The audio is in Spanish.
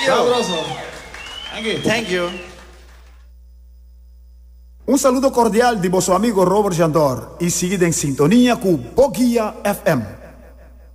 Sabroso. Thank you. Thank you. Un saludo cordial de vuestro amigo Robert Jandor y seguid en sintonía con Boguía FM.